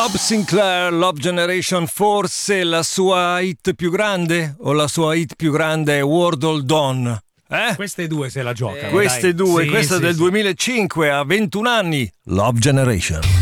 Bob Sinclair, Love Generation, forse la sua hit più grande? O la sua hit più grande è World Hold On? Queste due se la giocano. Queste due, Sì, questa sì, del sì. 2005, a 21 anni, Love Generation.